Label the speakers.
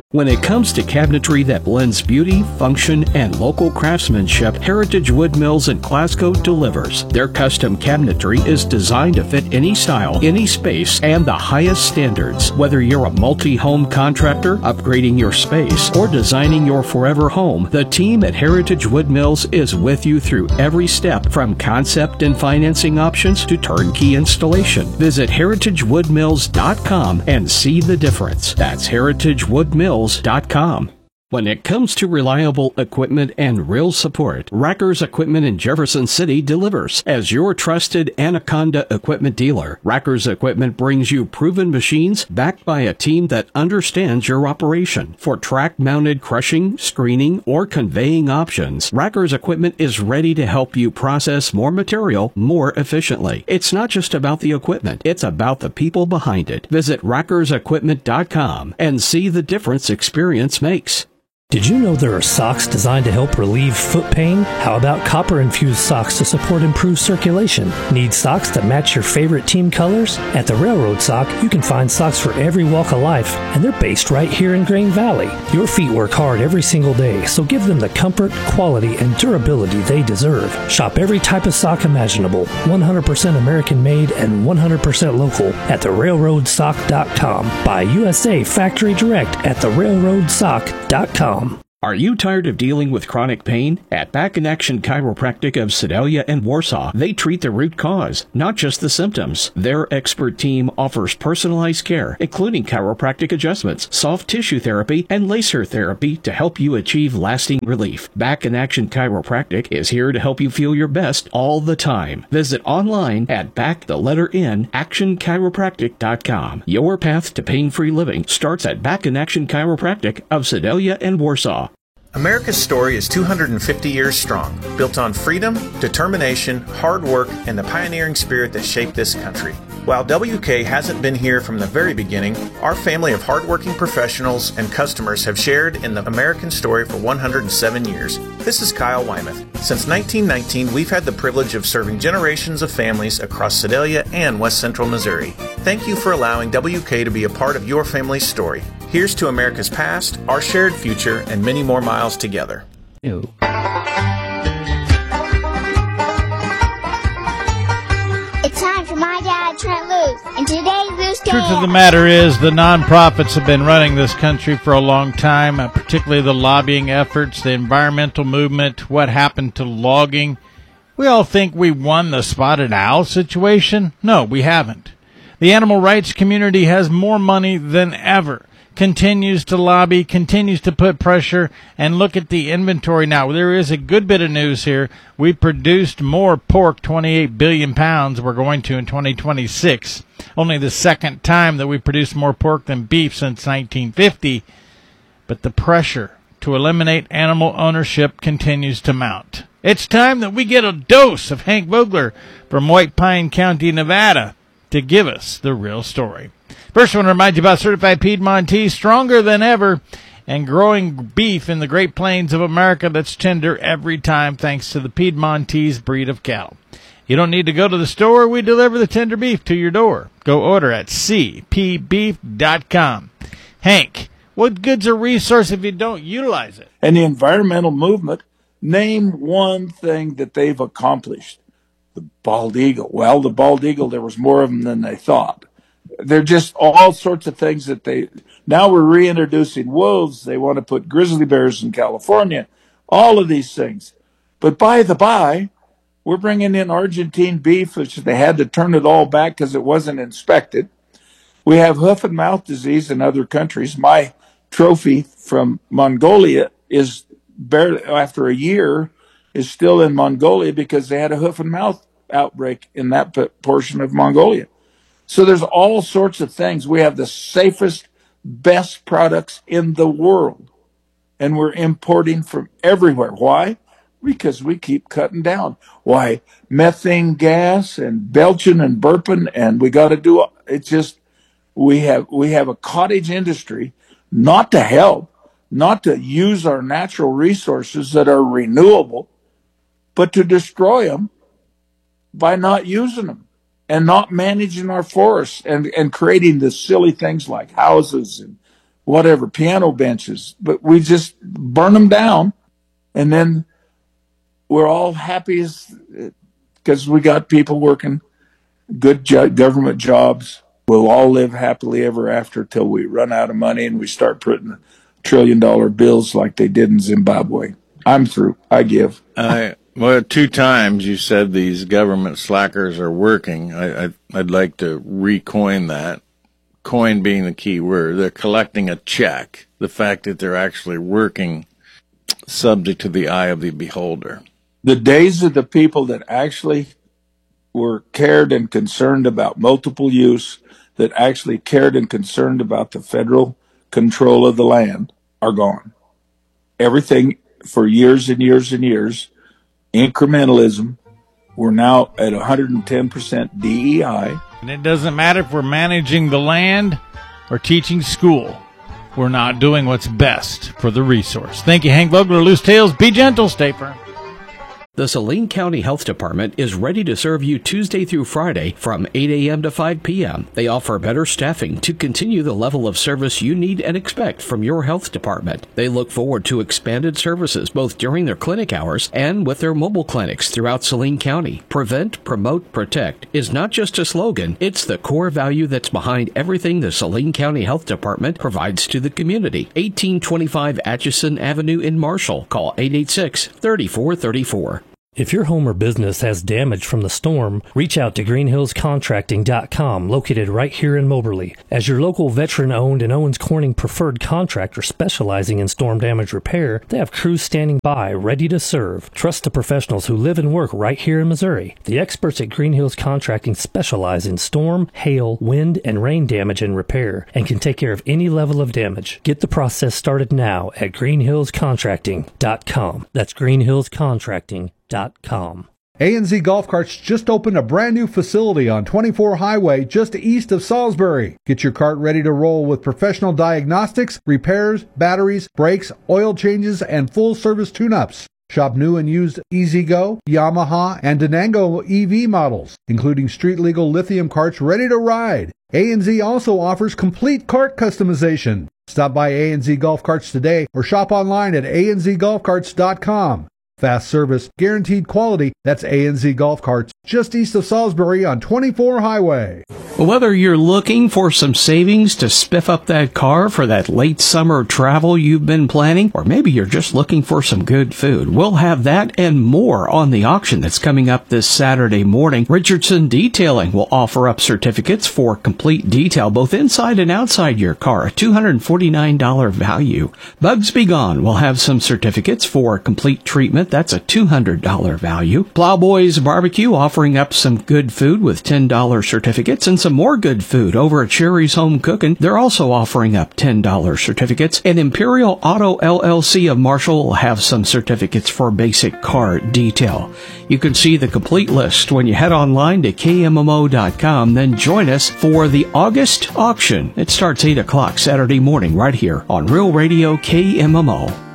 Speaker 1: When it comes to cabinetry that blends beauty, function, and local craftsmanship, Heritage Wood Mills in Glasgow delivers. Their custom cabinetry is designed to fit any style, any space, and the highest standards. Whether you're a multi-home contractor, upgrading your space, or designing your forever home, the team at Heritage Wood Mills is with you through every step, from concept and financing options to turnkey installation. Visit heritagewoodmills.com and see the difference. That's heritagewoodmills.com. When it comes to reliable equipment and real support, Racker's Equipment in Jefferson City delivers. As your trusted Anaconda equipment dealer, Racker's Equipment brings you proven machines backed by a team that understands your operation. For track-mounted crushing, screening, or conveying options, Racker's Equipment is ready to help you process more material more efficiently. It's not just about the equipment, it's about the people behind it. Visit rackersequipment.com and see the difference experience makes.
Speaker 2: Did you know there are socks designed to help relieve foot pain? How about copper-infused socks to support improved circulation? Need socks that match your favorite team colors? At the Railroad Sock, you can find socks for every walk of life, and they're based right here in Grain Valley. Your feet work hard every single day, so give them the comfort, quality, and durability they deserve. Shop every type of sock imaginable, 100% American-made and 100% local at therailroadsock.com. Buy USA Factory Direct at therailroadsock.com.
Speaker 1: Are you tired of dealing with chronic pain? At Back in Action Chiropractic of Sedalia and Warsaw, they treat the root cause, not just the symptoms. Their expert team offers personalized care, including chiropractic adjustments, soft tissue therapy, and laser therapy to help you achieve lasting relief. Back in Action Chiropractic is here to help you feel your best all the time. Visit online at actionchiropractic.com. Your path to pain-free living starts at Back in Action Chiropractic of Sedalia and Warsaw.
Speaker 3: America's story is 250 years strong, built on freedom, determination, hard work, and the pioneering spirit that shaped this country. While WK hasn't been here from the very beginning, our family of hardworking professionals and customers have shared in the American story for 107 years. This is Kyle Wymuth. Since 1919, we've had the privilege of serving generations of families across Sedalia and West Central Missouri. Thank you for allowing WK to be a part of your family's story. Here's to America's past, our shared future, and many more miles together.
Speaker 2: Ew.
Speaker 4: It's time for My Dad, Trent Luce. And today, Luce Day.
Speaker 5: Truth of the matter is, the nonprofits have been running this country for a long time, particularly the lobbying efforts, the environmental movement, what happened to logging. We all think we won the spotted owl situation. No, we haven't. The animal rights community has more money than ever. Continues to lobby, continues to put pressure, and look at the inventory now. There is a good bit of news here. We produced more pork, 28 billion pounds. We're going to in 2026. Only the second time that we produced more pork than beef since 1950. But the pressure to eliminate animal ownership continues to mount. It's time that we get a dose of Hank Vogler from White Pine County, Nevada, to give us the real story. First, I want to remind you about Certified Piedmontese, stronger than ever, and growing beef in the Great Plains of America that's tender every time thanks to the Piedmontese breed of cattle. You don't need to go to the store. We deliver the tender beef to your door. Go order at cpbeef.com. Hank, what good's a resource if you don't utilize it?
Speaker 6: And the environmental movement, name one thing that they've accomplished. The bald eagle. Well, the bald eagle, there was more of them than they thought. They're just all sorts of things that now we're reintroducing wolves. They want to put grizzly bears in California, all of these things. But by the by, we're bringing in Argentine beef, which they had to turn it all back because it wasn't inspected. We have hoof and mouth disease in other countries. My trophy from Mongolia is barely, after a year, is still in Mongolia because they had a hoof and mouth outbreak in that portion of Mongolia. So there's all sorts of things. We have the safest, best products in the world, and we're importing from everywhere. Why? Because we keep cutting down. Why? Methane gas and belching and burping, and we got to do it's just we have a cottage industry, not to help, not to use our natural resources that are renewable, but to destroy them by not using them. And not managing our forests and creating the silly things like houses and whatever, piano benches, but we just burn them down, and then we're all happy because we got people working good government jobs. We'll all live happily ever after till we run out of money and we start printing $1 trillion bills like they did in Zimbabwe. I'm through. I give.
Speaker 7: Well, 2 times you said these government slackers are working. I'd like to recoin that. Coin being the key word. They're collecting a check. The fact that they're actually working subject to the eye of the beholder.
Speaker 6: The days of the people that actually were cared and concerned about multiple use, that actually cared and concerned about the federal control of the land are gone. Everything for years and years and years, incrementalism, we're now at 110% DEI.
Speaker 5: And it doesn't matter if we're managing the land or teaching school. We're not doing what's best for the resource. Thank you, Hank Vogler, Loose Tales. Be gentle, stay firm.
Speaker 1: The Saline County Health Department is ready to serve you Tuesday through Friday from 8 a.m. to 5 p.m. They offer better staffing to continue the level of service you need and expect from your health department. They look forward to expanded services both during their clinic hours and with their mobile clinics throughout Saline County. Prevent, promote, protect is not just a slogan, it's the core value that's behind everything the Saline County Health Department provides to the community. 1825 Atchison Avenue in Marshall. Call 886-3434.
Speaker 2: If your home or business has damage from the storm, reach out to greenhillscontracting.com, located right here in Moberly. As your local veteran-owned and Owens Corning preferred contractor specializing in storm damage repair, they have crews standing by, ready to serve. Trust the professionals who live and work right here in Missouri. The experts at Green Hills Contracting specialize in storm, hail, wind, and rain damage and repair, and can take care of any level of damage. Get the process started now at greenhillscontracting.com. That's greenhillscontracting.com.
Speaker 8: A&Z Golf Carts just opened a brand new facility on 24 Highway just east of Salisbury. Get your cart ready to roll with professional diagnostics, repairs, batteries, brakes, oil changes, and full service tune-ups. Shop new and used EasyGo, Yamaha, and Denango EV models, including street-legal lithium carts ready to ride. A&Z also offers complete cart customization. Stop by A&Z Golf Carts today or shop online at anzgolfcarts.com. Fast service, guaranteed quality. That's A&Z Golf Carts, just east of Salisbury on 24 Highway.
Speaker 1: Whether you're looking for some savings to spiff up that car for that late summer travel you've been planning, or maybe you're just looking for some good food, we'll have that and more on the auction that's coming up this Saturday morning. Richardson Detailing will offer up certificates for complete detail, both inside and outside your car, a $249 value. Bugs Be Gone will have some certificates for complete treatment. That's a $200 value. Plowboys Barbecue offering up some good food with $10 certificates and some more good food over at Sherry's Home Cooking. They're also offering up $10 certificates. And Imperial Auto LLC of Marshall will have some certificates for basic car detail. You can see the complete list when you head online to KMMO.com. Then join us for the August auction. It starts 8 o'clock Saturday morning right here on Real Radio KMMO.